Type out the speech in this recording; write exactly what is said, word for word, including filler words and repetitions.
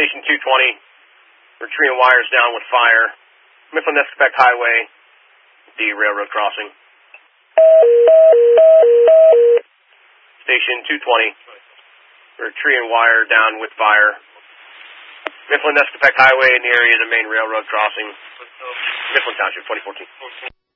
Station two twenty, we're treeing wires down with fire. Mifflin-Nescopeck Highway, the railroad crossing. Station two twenty, we're treeing wire down with fire. Mifflin-Nescopeck Highway in the area of the main railroad crossing. Mifflin Township, twenty fourteen.